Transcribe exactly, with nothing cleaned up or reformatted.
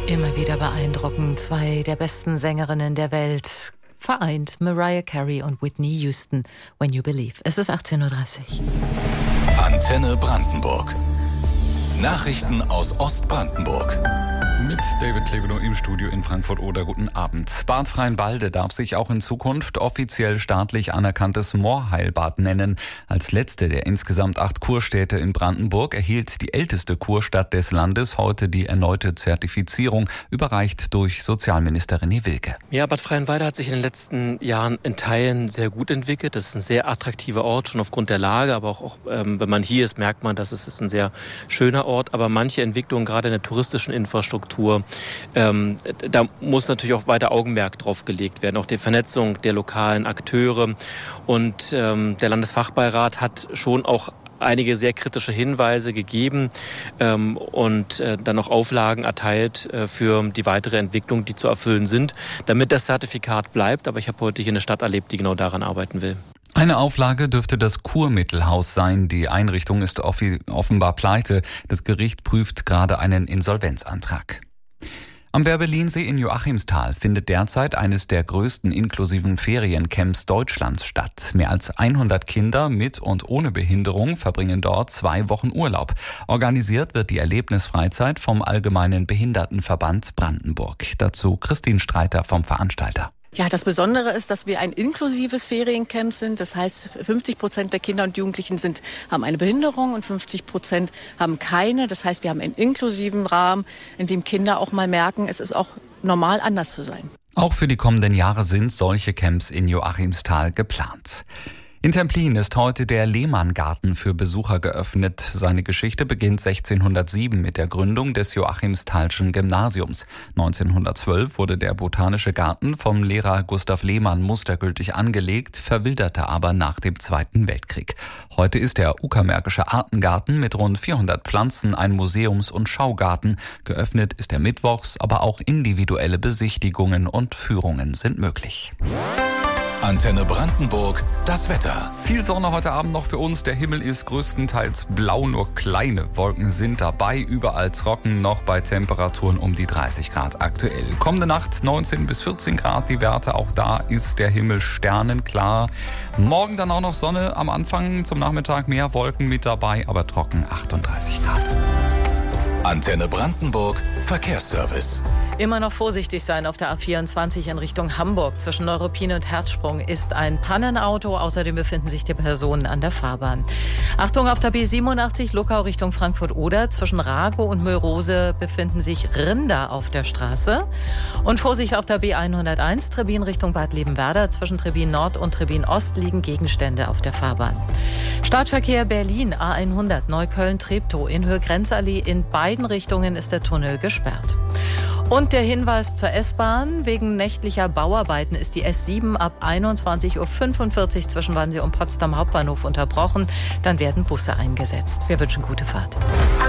Immer wieder beeindruckend. Zwei der besten Sängerinnen der Welt vereint. Mariah Carey und Whitney Houston. When You Believe. Es ist achtzehn Uhr dreißig. Antenne Brandenburg. Nachrichten aus Ostbrandenburg. Mit David Kleveno im Studio in Frankfurt-Oder. Guten Abend. Bad Freienwalde darf sich auch in Zukunft offiziell staatlich anerkanntes Moorheilbad nennen. Als letzte der insgesamt acht Kurstädte in Brandenburg erhielt die älteste Kurstadt des Landes heute die erneute Zertifizierung, überreicht durch Sozialminister René Wilke. Ja, Bad Freienwalde hat sich in den letzten Jahren in Teilen sehr gut entwickelt. Das ist ein sehr attraktiver Ort, schon aufgrund der Lage. Aber auch, auch ähm, wenn man hier ist, merkt man, dass es ist ein sehr schöner Ort. Aber manche Entwicklungen, gerade in der touristischen Infrastruktur, Ähm, da muss natürlich auch weiter Augenmerk drauf gelegt werden, auch die Vernetzung der lokalen Akteure. Und ähm, der Landesfachbeirat hat schon auch einige sehr kritische Hinweise gegeben ähm, und äh, dann auch Auflagen erteilt äh, für die weitere Entwicklung, die zu erfüllen sind, damit das Zertifikat bleibt. Aber ich habe heute hier eine Stadt erlebt, die genau daran arbeiten will. Eine Auflage dürfte das Kurmittelhaus sein. Die Einrichtung ist offenbar pleite. Das Gericht prüft gerade einen Insolvenzantrag. Am Werbelinsee in Joachimsthal findet derzeit eines der größten inklusiven Feriencamps Deutschlands statt. Mehr als hundert Kinder mit und ohne Behinderung verbringen dort zwei Wochen Urlaub. Organisiert wird die Erlebnisfreizeit vom Allgemeinen Behindertenverband Brandenburg. Dazu Christine Streiter vom Veranstalter. Ja, das Besondere ist, dass wir ein inklusives Feriencamp sind. Das heißt, fünfzig Prozent der Kinder und Jugendlichen sind, haben eine Behinderung und fünfzig Prozent haben keine. Das heißt, wir haben einen inklusiven Rahmen, in dem Kinder auch mal merken, es ist auch normal, anders zu sein. Auch für die kommenden Jahre sind solche Camps in Joachimsthal geplant. In Templin ist heute der Lehmann-Garten für Besucher geöffnet. Seine Geschichte beginnt sechzehnhundertsieben mit der Gründung des Joachimsthalschen Gymnasiums. neunzehnhundertzwölf wurde der Botanische Garten vom Lehrer Gustav Lehmann mustergültig angelegt, verwilderte aber nach dem Zweiten Weltkrieg. Heute ist der Uckermärkische Artengarten mit rund vierhundert Pflanzen ein Museums- und Schaugarten. Geöffnet ist er mittwochs, aber auch individuelle Besichtigungen und Führungen sind möglich. Antenne Brandenburg, das Wetter. Viel Sonne heute Abend noch für uns. Der Himmel ist größtenteils blau, nur kleine Wolken sind dabei. Überall trocken, noch bei Temperaturen um die dreißig Grad aktuell. Kommende Nacht neunzehn bis vierzehn Grad die Werte. Auch da ist der Himmel sternenklar. Morgen dann auch noch Sonne. Am Anfang zum Nachmittag mehr Wolken mit dabei, aber trocken achtunddreißig Grad. Antenne Brandenburg, Verkehrsservice. Immer noch vorsichtig sein auf der A vierundzwanzig in Richtung Hamburg. Zwischen Neuruppin und Herzsprung ist ein Pannenauto. Außerdem befinden sich die Personen an der Fahrbahn. Achtung auf der B siebenundachtzig Luckau Richtung Frankfurt-Oder. Zwischen Ragow und Mölrose befinden sich Rinder auf der Straße. Und Vorsicht auf der B hunderteins Trebbin Richtung Bad Liebenwerda. Zwischen Trebbin Nord und Trebbin Ost liegen Gegenstände auf der Fahrbahn. Startverkehr Berlin A hundert Neukölln-Treptow in Höhe Grenzallee. In beiden Richtungen ist der Tunnel gesperrt. Und der Hinweis zur S-Bahn. Wegen nächtlicher Bauarbeiten ist die S sieben ab einundzwanzig Uhr fünfundvierzig zwischen Wannsee und Potsdam Hauptbahnhof unterbrochen. Dann werden Busse eingesetzt. Wir wünschen gute Fahrt.